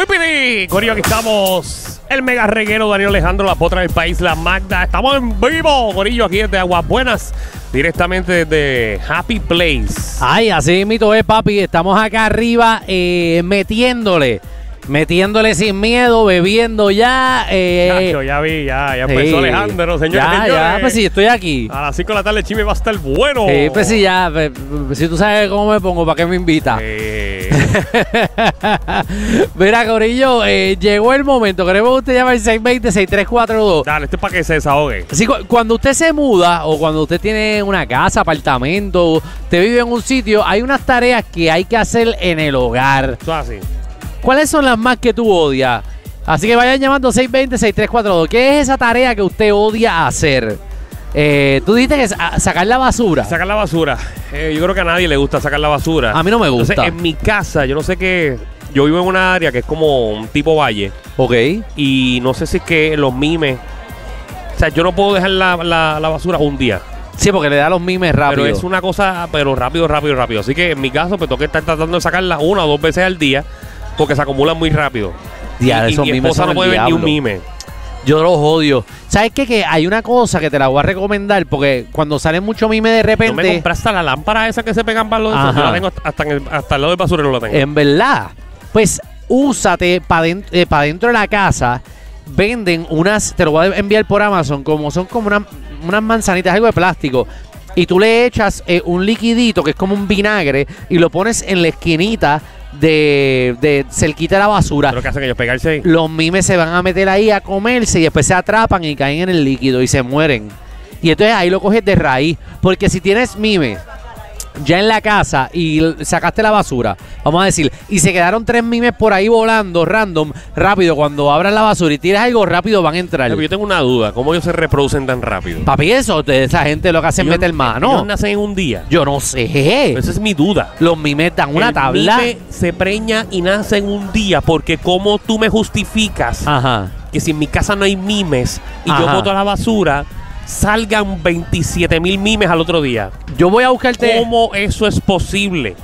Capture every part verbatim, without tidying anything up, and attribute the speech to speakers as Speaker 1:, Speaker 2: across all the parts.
Speaker 1: Whippity. Corillo, aquí estamos. El mega reguero Daniel Alejandro, la potra del país, la Magda. Estamos en vivo, Corillo, aquí desde Aguas Buenas, directamente desde Happy Place.
Speaker 2: Ay, así mito es, papi. Estamos acá arriba eh, metiéndole. Metiéndole sin miedo, bebiendo ya. Eh,
Speaker 1: Chacho, ya vi, ya, ya empezó
Speaker 2: sí,
Speaker 1: Alejandro, señores.
Speaker 2: Ya,
Speaker 1: señores.
Speaker 2: ya, pues sí, estoy aquí.
Speaker 1: A las cinco de la tarde el chisme va a estar bueno.
Speaker 2: Sí, pues sí, ya. Pues, si tú sabes cómo me pongo, ¿para qué me invita?
Speaker 1: Eh,
Speaker 2: Mira, Corillo, eh, llegó el momento. Queremos que usted llame al seis dos cero, seis tres cuatro dos.
Speaker 1: dale, esto es para que se desahogue.
Speaker 2: Sí, cu- cuando usted se muda o cuando usted tiene una casa, apartamento, usted vive en un sitio, hay unas tareas que hay que hacer en el hogar.
Speaker 1: Eso es así.
Speaker 2: ¿Cuáles son las más que tú odias? Así que vayan llamando seis dos cero, seis tres cuatro dos. ¿Qué es esa tarea que usted odia hacer? Eh, tú dijiste que es a- sacar la basura.
Speaker 1: Sacar la basura. Eh, yo creo que a nadie le gusta sacar la basura.
Speaker 2: A mí no me gusta.
Speaker 1: Entonces, en mi casa, yo no sé qué. Yo vivo en una área que es como un tipo valle.
Speaker 2: Ok.
Speaker 1: Y no sé si es que los mimes. O sea, yo no puedo dejar la, la- la basura un día.
Speaker 2: Sí, porque le da los mimes rápido.
Speaker 1: Pero es una cosa, pero rápido, rápido, rápido. Así que en mi caso, pues tengo que estar tratando de sacarla una o dos veces al día. Porque se acumulan muy rápido.
Speaker 2: Diablo,
Speaker 1: y
Speaker 2: esos
Speaker 1: y mi
Speaker 2: mimes
Speaker 1: esposa
Speaker 2: son
Speaker 1: no
Speaker 2: el
Speaker 1: puede ver ni un
Speaker 2: diablo.
Speaker 1: mime.
Speaker 2: Yo los odio. ¿Sabes qué? Que hay una cosa que te la voy a recomendar porque cuando sale mucho mime de
Speaker 1: Yo
Speaker 2: repente,
Speaker 1: me compré hasta la lámpara esa que se pegan para los.
Speaker 2: Ajá.
Speaker 1: Yo la tengo hasta, hasta, en el, hasta el lado del basurero lo tengo.
Speaker 2: en verdad, pues úsate para dentro de la casa. Venden unas, te lo voy a enviar por Amazon, como son como una- unas manzanitas, algo de plástico. Y tú le echas eh, un liquidito que es como un vinagre y lo pones en la esquinita de, de cerquita de la basura.
Speaker 1: Pero ¿qué hacen ellos? Pegarse ahí.
Speaker 2: Los mimes se van a meter ahí a comerse y después se atrapan y caen en el líquido y se mueren. Y entonces ahí lo coges de raíz. Porque si tienes mimes ya en la casa y l- sacaste la basura, vamos a decir, y se quedaron tres mimes por ahí volando random, rápido, cuando abras la basura y tiras algo rápido van a entrar.
Speaker 1: Pero yo tengo una duda. ¿Cómo ellos se reproducen tan rápido?
Speaker 2: Papi, eso, de esa gente lo que hace es
Speaker 1: Ellos-
Speaker 2: meter
Speaker 1: Ellos
Speaker 2: mano.
Speaker 1: nacen en un día.
Speaker 2: Yo no sé.
Speaker 1: Esa es mi duda.
Speaker 2: Los mimes dan una
Speaker 1: El
Speaker 2: tabla.
Speaker 1: mime se preña y nace en un día. Porque ¿cómo tú me justificas
Speaker 2: Ajá.
Speaker 1: que si en mi casa no hay mimes y yo
Speaker 2: Ajá.
Speaker 1: boto a la basura, salgan veintisiete mil mimes al otro día?
Speaker 2: Yo voy a buscarte.
Speaker 1: ¿Cómo eso es posible?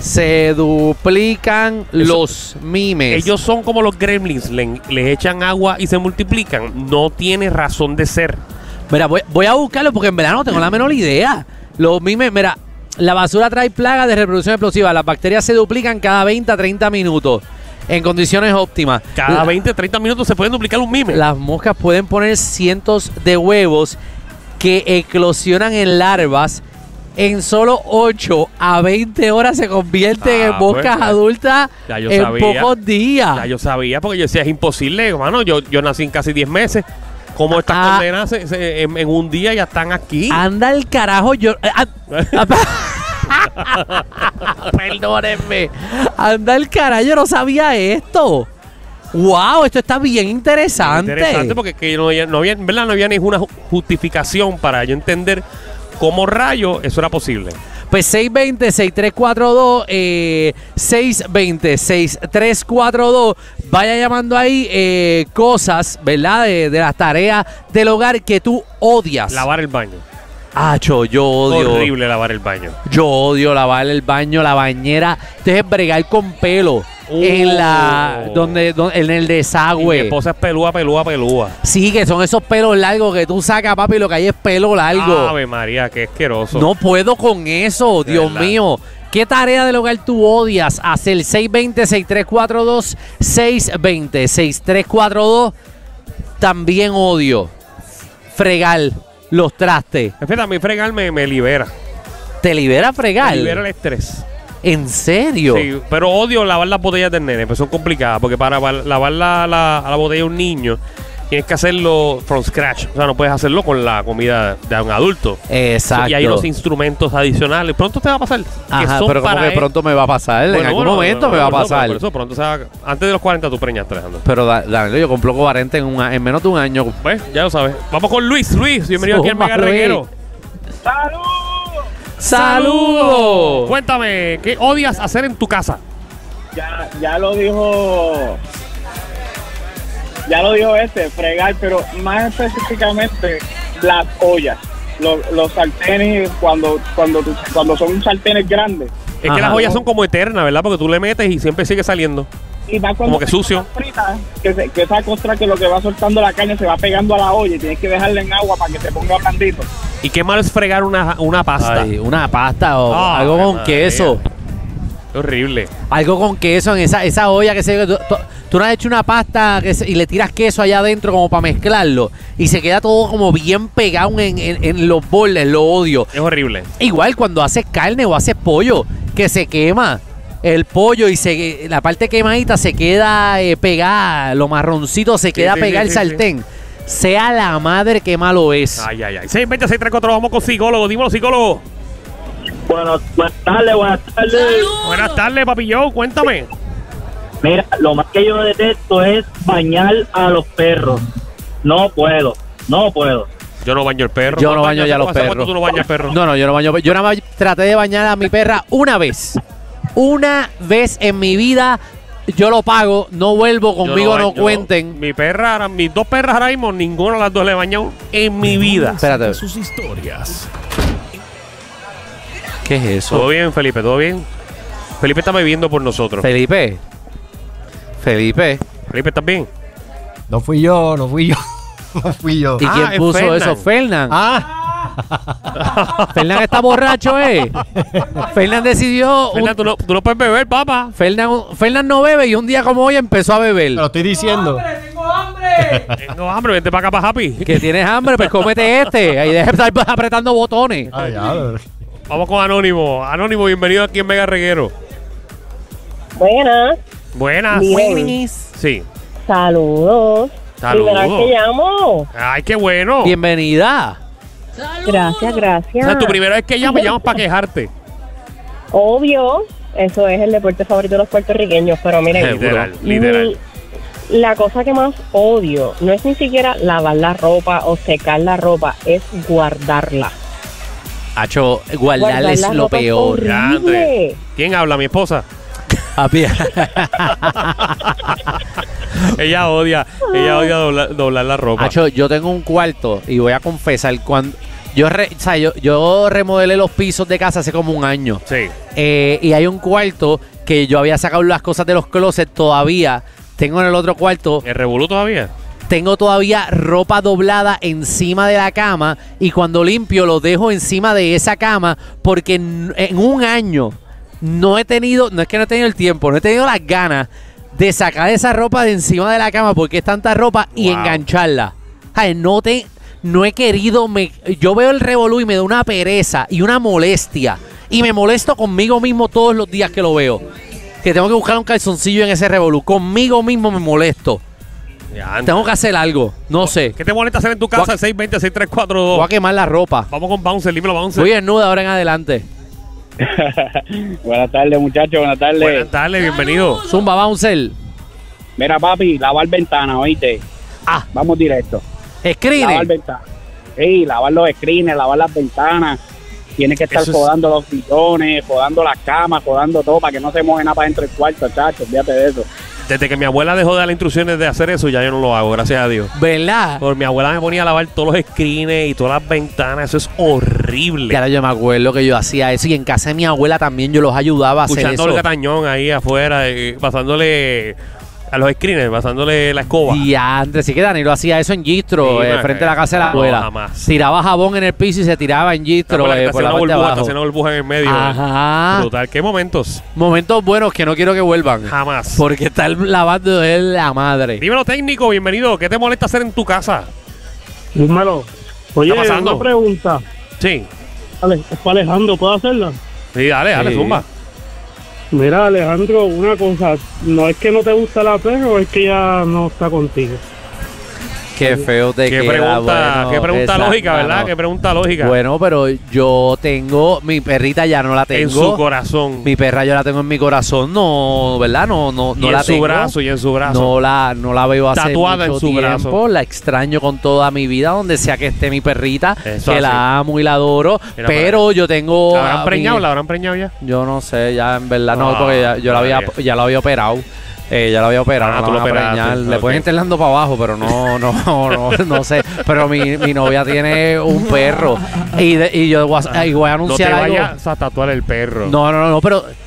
Speaker 2: Se duplican los mimes.
Speaker 1: Ellos son como los gremlins, le, les echan agua y se multiplican. No tiene razón de ser.
Speaker 2: Mira, voy, voy a buscarlo porque en verdad no tengo la menor idea. Los mimes, mira, la basura trae plagas de reproducción explosiva. Las bacterias se duplican cada veinte a treinta minutos en condiciones óptimas.
Speaker 1: Cada
Speaker 2: La-
Speaker 1: veinte, treinta minutos se pueden duplicar un mime.
Speaker 2: Las moscas pueden poner cientos de huevos que eclosionan en larvas. En solo ocho a veinte horas se convierten
Speaker 1: Ah,
Speaker 2: en moscas
Speaker 1: pues, ya-
Speaker 2: adultas
Speaker 1: ya yo
Speaker 2: en
Speaker 1: sabía.
Speaker 2: pocos días.
Speaker 1: Ya yo sabía, porque yo decía, es imposible, hermano. Yo, yo nací en casi diez meses. ¿Cómo estas
Speaker 2: Ah.
Speaker 1: condenas se- se- en, en un día ya están aquí?
Speaker 2: Anda el carajo, yo. ah, ah, Perdónenme. Anda el carajo, yo no sabía esto. Wow, esto está bien interesante.
Speaker 1: Interesante, porque que no, había, no había, en verdad, no había ninguna ju- justificación para yo entender cómo rayo eso era posible.
Speaker 2: Pues seis dos cero, seis tres cuatro dos, eh, seis dos cero, seis tres cuatro dos. Vaya llamando ahí eh, cosas, ¿verdad? De, de las tareas del hogar que tú odias.
Speaker 1: Lavar el baño.
Speaker 2: Acho, yo odio.
Speaker 1: Horrible lavar el baño.
Speaker 2: Yo odio lavar el baño, la bañera. Entonces bregar con pelo.
Speaker 1: Uh.
Speaker 2: En la. Donde, donde- en el
Speaker 1: Y mi
Speaker 2: desagüe.
Speaker 1: esposa es pelúa, pelúa, pelúa.
Speaker 2: Sí, que son esos pelos largos que tú sacas, papi, y lo que hay es pelo largo.
Speaker 1: Ave María, qué asqueroso.
Speaker 2: No puedo con eso,
Speaker 1: De
Speaker 2: Dios
Speaker 1: verdad.
Speaker 2: mío. ¿Qué tarea del hogar tú odias? Hacer seis dos cero, seis tres cuatro dos, seis dos cero, seis tres cuatro dos. También odio fregar los trastes.
Speaker 1: Es que también fregar me, me libera.
Speaker 2: ¿Te libera fregar?
Speaker 1: Me libera el estrés.
Speaker 2: ¿En serio?
Speaker 1: Sí, pero odio lavar las botellas del nene, pues son complicadas, porque para va- lavar la, la, la botella de un niño tienes que hacerlo from scratch. O sea, no puedes hacerlo con la comida de un adulto.
Speaker 2: Exacto.
Speaker 1: Y hay unos instrumentos adicionales. Pronto te va a pasar. que
Speaker 2: Ajá,
Speaker 1: son
Speaker 2: pero como
Speaker 1: para
Speaker 2: que
Speaker 1: él.
Speaker 2: pronto me va a pasar.
Speaker 1: Bueno,
Speaker 2: en algún
Speaker 1: bueno,
Speaker 2: momento
Speaker 1: bueno,
Speaker 2: me va a
Speaker 1: bueno,
Speaker 2: pasar.
Speaker 1: Por eso pronto se va, antes de los cuarenta tú preñaste, Alejandro.
Speaker 2: Pero Da- Danilo, yo cumplo cuarenta en, un a- en menos de un año.
Speaker 1: Pues, ya lo sabes. Vamos con Luis. Luis, bienvenido aquí al
Speaker 2: Zumba,
Speaker 1: Mega
Speaker 2: Luis.
Speaker 1: Reguero.
Speaker 2: ¡Saludos!
Speaker 1: Cuéntame, ¿qué odias hacer en tu casa?
Speaker 3: Ya, ya lo dijo, ya lo dijo este, fregar, pero más específicamente las ollas, los, los sartenes cuando, cuando, cuando son sartenes grandes.
Speaker 1: Es
Speaker 2: Ajá.
Speaker 1: que las ollas son como eternas, ¿verdad? Porque tú le metes y siempre sigue saliendo.
Speaker 3: y va cuando
Speaker 1: Como que sucio.
Speaker 3: frita, que, se, que esa costra que lo que va soltando la carne se va pegando a la olla y tienes que dejarla en agua para que se ponga blandito.
Speaker 1: ¿Y qué malo es fregar una, una pasta?
Speaker 2: Ay, una pasta o
Speaker 1: Ah,
Speaker 2: algo con
Speaker 1: María.
Speaker 2: queso.
Speaker 1: Qué horrible.
Speaker 2: Algo con queso en esa, esa olla que se... Tú, tú- tú no has hecho una pasta que se- y le tiras queso allá adentro como para mezclarlo y se queda todo como bien pegado en, en- en los bordes, lo odio.
Speaker 1: Es horrible.
Speaker 2: Igual cuando haces carne o haces pollo, que se quema el pollo y se la parte quemadita se queda eh, pegada, lo marroncito se queda
Speaker 1: sí,
Speaker 2: pegado
Speaker 1: sí,
Speaker 2: al
Speaker 1: sí,
Speaker 2: sartén. Sea la madre que malo es.
Speaker 1: Ay, ay, ay. seis veinte, seis treinta y cuatro, vamos con psicólogo. Dímelo, psicólogo.
Speaker 4: Bueno, buenas tardes, buenas tardes.
Speaker 1: Buenas tardes, papi Joe. Cuéntame.
Speaker 4: Mira, lo más que yo detesto es bañar a los perros. No puedo, no puedo.
Speaker 1: Yo no baño el perro.
Speaker 2: Yo no
Speaker 1: ¿Cuánto
Speaker 2: baño
Speaker 1: años
Speaker 2: ya
Speaker 1: hace-
Speaker 2: los
Speaker 1: hace cuánto
Speaker 2: perros.
Speaker 1: tú no bañas el perro?
Speaker 2: No, no, yo no baño. Yo nada más traté de bañar a mi perra una vez. Una vez en mi vida. Yo lo pago, no vuelvo,
Speaker 1: Yo
Speaker 2: conmigo no,
Speaker 1: baño-
Speaker 2: cuenten.
Speaker 1: Mi perra, ahora- mis dos perras ahora mismo, ninguna de las dos le he bañado en mi vida.
Speaker 2: Espérate,
Speaker 5: Sus historias.
Speaker 2: ¿qué es eso?
Speaker 1: ¿Todo bien, Felipe? ¿Todo bien? Felipe está bebiendo por nosotros.
Speaker 2: Felipe. Felipe.
Speaker 1: Felipe, ¿estás bien?
Speaker 6: No fui yo, no fui yo. No fui yo.
Speaker 2: ¿Y
Speaker 1: Ah,
Speaker 2: quién
Speaker 1: es
Speaker 2: puso
Speaker 1: Fernan.
Speaker 2: eso? Fernan.
Speaker 6: Ah,
Speaker 2: Fernan está borracho, ¿eh? Fernan decidió. un-
Speaker 1: Fernan, tú no, tú no puedes beber, papá.
Speaker 2: Fernan, Fernan no bebe y un día como hoy empezó a beber.
Speaker 6: te lo estoy diciendo.
Speaker 1: Tengo hambre, vente para acá, para Happy.
Speaker 2: Que tienes hambre, pues cómete este. Ahí deja de estar apretando botones.
Speaker 6: Ah, ya.
Speaker 1: Vamos con Anónimo. Anónimo, bienvenido aquí en Mega Reguero.
Speaker 7: Buenas,
Speaker 1: Buenas.
Speaker 7: Miren.
Speaker 1: Sí.
Speaker 7: saludos. Primera vez
Speaker 1: Saludos.
Speaker 7: que llamo.
Speaker 1: Ay, qué bueno.
Speaker 2: Bienvenida.
Speaker 7: Gracias,
Speaker 1: O
Speaker 7: gracias.
Speaker 1: sea, tu primera vez que llamas, llamas para quejarte.
Speaker 7: Obvio, eso es el deporte favorito de los puertorriqueños, pero miren,
Speaker 1: Literal, literal.
Speaker 7: mi- la cosa que más odio no es ni siquiera lavar la ropa o secar la ropa, es guardarla.
Speaker 2: Hacho, guardarle
Speaker 7: Guardar
Speaker 2: es
Speaker 7: la
Speaker 2: lo
Speaker 7: ropa es
Speaker 2: peor.
Speaker 7: horrible.
Speaker 1: Ya, André. ¿Quién habla? Mi esposa.
Speaker 2: Papi.
Speaker 1: Ella odia, ella odia doblar, doblar la ropa.
Speaker 2: Hacho, yo tengo un cuarto y voy a confesar cuando yo, re- o sea, yo, yo remodelé los pisos de casa hace como un año.
Speaker 1: Sí.
Speaker 2: Eh, y hay un cuarto que yo había sacado las cosas de los closets todavía. Tengo en el otro cuarto,
Speaker 1: ¿El revolú todavía?
Speaker 2: tengo todavía ropa doblada encima de la cama y cuando limpio lo dejo encima de esa cama porque en, en un año no he tenido, no es que no he tenido el tiempo, no he tenido las ganas de sacar esa ropa de encima de la cama porque es tanta ropa y
Speaker 1: Wow.
Speaker 2: engancharla. Ay, no te, no he querido, me, yo veo el revolú y me da una pereza y una molestia y me molesto conmigo mismo todos los días que lo veo. Que tengo que buscar un calzoncillo en ese revolú. Conmigo mismo me molesto.
Speaker 1: Ya, André.
Speaker 2: Tengo que hacer algo. No sé.
Speaker 1: ¿Qué te molesta hacer en tu casa?
Speaker 2: Gua-
Speaker 1: seis veinte, seis tres cuatro
Speaker 2: Voy a
Speaker 1: dos.
Speaker 2: quemar la ropa.
Speaker 1: Vamos con Bouncer, dímelo, Bouncer.
Speaker 2: Voy desnuda ahora en adelante.
Speaker 3: Buenas tardes, muchachos, buenas tardes.
Speaker 1: Buenas tardes, bienvenido.
Speaker 2: Zumba, Bouncer.
Speaker 3: Mira, papi, lavar ventanas, oíste.
Speaker 2: Ah,
Speaker 3: Vamos directo. Lavar
Speaker 2: screen.
Speaker 3: ventanas. Sí, lavar los screens, lavar las ventanas. Tienes que estar
Speaker 1: Eso es-
Speaker 3: jodando los sillones, jodando las camas, jodando todo para que no se moje nada para dentro del cuarto, chacho. Fíjate de eso.
Speaker 1: Desde que mi abuela dejó de dar las instrucciones de hacer eso, ya yo no lo hago, gracias a Dios.
Speaker 2: ¿Verdad?
Speaker 1: Por mi abuela me ponía a lavar todos los screens y todas las ventanas. Eso es horrible.
Speaker 2: Que ahora yo me acuerdo que yo hacía eso y en casa de mi abuela también yo los ayudaba a hacer
Speaker 1: Escuchando
Speaker 2: eso.
Speaker 1: el Catañón ahí afuera, eh, pasándole a los screens, pasándole la escoba.
Speaker 2: Y antes sí que Danilo hacía eso en Gistro,
Speaker 1: Sí,
Speaker 2: eh,
Speaker 1: man,
Speaker 2: frente a la casa de la
Speaker 1: no,
Speaker 2: abuela.
Speaker 1: jamás.
Speaker 2: Tiraba jabón en el piso y se tiraba en
Speaker 1: ¿Te
Speaker 2: Gistro
Speaker 1: acuerdas que
Speaker 2: eh,
Speaker 1: te
Speaker 2: por
Speaker 1: hacía
Speaker 2: la
Speaker 1: una
Speaker 2: parte de
Speaker 1: burbuja, te
Speaker 2: abajo.
Speaker 1: hacía una burbuja en el medio?
Speaker 2: Ajá.
Speaker 1: Brutal. ¿Qué momentos?
Speaker 2: Momentos buenos que no quiero que vuelvan.
Speaker 1: Jamás.
Speaker 2: Porque estar lavando es la madre.
Speaker 1: Dímelo, técnico, bienvenido. ¿Qué te molesta hacer en tu casa?
Speaker 8: Dímelo. Oye,
Speaker 1: está pasando?
Speaker 8: una pregunta.
Speaker 1: Sí.
Speaker 8: Ale, es para Alejandro, ¿puedo hacerla?
Speaker 1: Sí, dale, dale,
Speaker 2: Sí.
Speaker 1: zumba.
Speaker 8: Mira, Alejandro, una cosa. No es que no te gusta la perra o es que ya no está contigo.
Speaker 2: Qué feo te
Speaker 1: Qué
Speaker 2: queda,
Speaker 1: pregunta,
Speaker 2: bueno,
Speaker 1: qué pregunta
Speaker 2: esa-
Speaker 1: lógica, ¿verdad?
Speaker 2: mano.
Speaker 1: Qué pregunta lógica.
Speaker 2: Bueno, pero yo tengo, mi perrita ya no la tengo.
Speaker 1: en su corazón.
Speaker 2: Mi perra yo la tengo en mi corazón, no, ¿verdad? No, no,
Speaker 1: y
Speaker 2: no
Speaker 1: en
Speaker 2: la
Speaker 1: su
Speaker 2: tengo.
Speaker 1: brazo, y en su brazo.
Speaker 2: No la, no la veo hace
Speaker 1: Tatuada en
Speaker 2: mucho
Speaker 1: su
Speaker 2: tiempo.
Speaker 1: brazo.
Speaker 2: La extraño con toda mi vida, donde sea que esté mi perrita,
Speaker 1: Eso
Speaker 2: que
Speaker 1: así.
Speaker 2: la amo y la adoro.
Speaker 1: Mira
Speaker 2: pero yo tengo.
Speaker 1: ¿La
Speaker 2: a
Speaker 1: habrán
Speaker 2: mi-
Speaker 1: preñado? ¿La habrán preñado ya?
Speaker 2: Yo no sé, ya en verdad no,
Speaker 1: Ah,
Speaker 2: porque ya, yo la había,
Speaker 1: María.
Speaker 2: ya la había operado. Eh, ya la había operado,
Speaker 1: Ah,
Speaker 2: no
Speaker 1: tú
Speaker 2: la
Speaker 1: lo
Speaker 2: van a
Speaker 1: operaste,
Speaker 2: preñar. Le
Speaker 1: ok.
Speaker 2: pueden estar dando para abajo, pero no, no, no, no sé. Pero mi, mi novia tiene un perro. Y, de- y yo voy a, y voy a
Speaker 1: No te
Speaker 2: anunciar algo.
Speaker 1: vayas a tatuar el perro.
Speaker 2: No, no, no, no, pero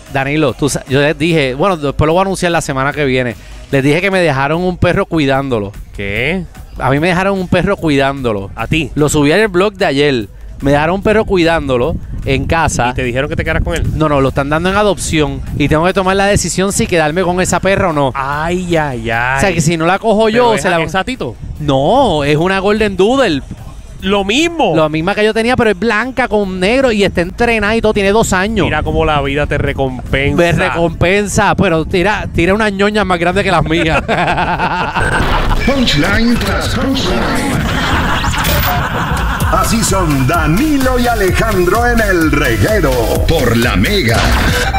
Speaker 2: Danilo, tú, sa- yo les dije, bueno, después lo voy a anunciar la semana que viene. Les dije que me dejaron un perro cuidándolo.
Speaker 1: ¿Qué?
Speaker 2: A mí me dejaron un perro cuidándolo.
Speaker 1: ¿A ti?
Speaker 2: Lo subí en el blog de ayer. Me dejaron un perro cuidándolo en casa.
Speaker 1: ¿Y te dijeron que te quedaras con él?
Speaker 2: No, no, lo están dando en adopción. Y tengo que tomar la decisión si quedarme con esa perra o no.
Speaker 1: Ay, ay, ay.
Speaker 2: O sea, que si no la cojo
Speaker 1: Pero
Speaker 2: yo,
Speaker 1: es,
Speaker 2: se la...
Speaker 1: ¿es satito?
Speaker 2: No, es una Golden Doodle.
Speaker 1: Lo mismo.
Speaker 2: La misma que yo tenía, pero es blanca con negro y está entrenada y todo. Tiene dos años.
Speaker 1: Mira cómo la vida te recompensa.
Speaker 2: Me recompensa, pero tira, tira unas ñoñas más grandes que las mías.
Speaker 5: Punchline tras punchline. Así son Danilo y Alejandro en El Reguero por La Mega.